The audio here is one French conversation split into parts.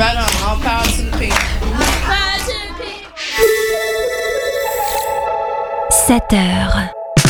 Right on. All power to the people. 7h.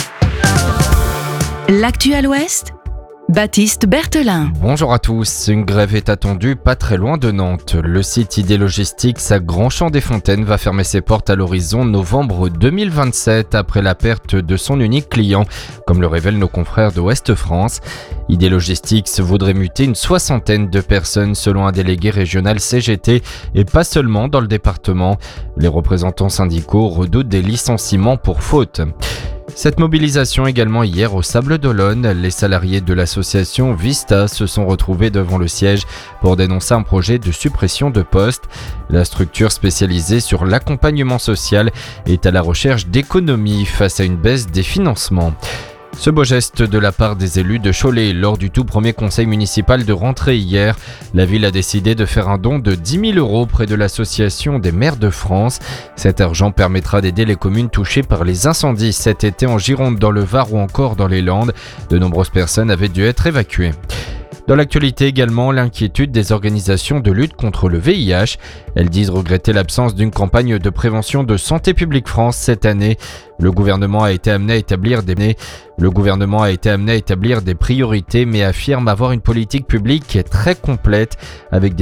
L'actu à l'Ouest, Baptiste Berthelin. Bonjour à tous, une grève est attendue pas très loin de Nantes. Le site ID Logistics à Grand-Champ-des-Fontaines va fermer ses portes à l'horizon novembre 2027 après la perte de son unique client, comme le révèlent nos confrères de Ouest France. ID Logistics voudrait muter une 60aine de personnes selon un délégué régional CGT et pas seulement dans le département. Les représentants syndicaux redoutent des licenciements pour faute. Cette mobilisation également hier au Sables-d'Olonne, les salariés de l'association Vista se sont retrouvés devant le siège pour dénoncer un projet de suppression de postes. La structure spécialisée sur l'accompagnement social est à la recherche d'économies face à une baisse des financements. Ce beau geste de la part des élus de Cholet lors du tout premier conseil municipal de rentrée hier. La ville a décidé de faire un don de 10 000 € auprès de l'association des maires de France. Cet argent permettra d'aider les communes touchées par les incendies cet été en Gironde, dans le Var ou encore dans les Landes. De nombreuses personnes avaient dû être évacuées. Dans l'actualité également, l'inquiétude des organisations de lutte contre le VIH. Elles disent regretter l'absence d'une campagne de prévention de Santé publique France cette année. Le gouvernement a été amené à établir des priorités, mais affirme avoir une politique publique très complète avec des